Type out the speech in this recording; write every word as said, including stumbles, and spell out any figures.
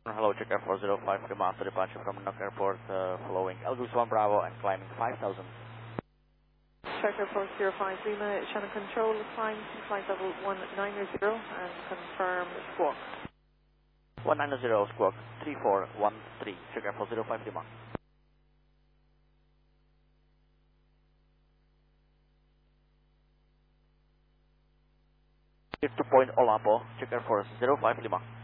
Hello, check Air four zero five Lima after departure from Newark Airport, uh, following Elgus one Bravo and climbing five thousand. Check Air four zero five Lima, channel control, climb to flight level one nine zero and confirm squawk. one nine zero, squawk three four one three, check Air four zero five Lima. Shift to point Olampo, check Air four zero five Lima.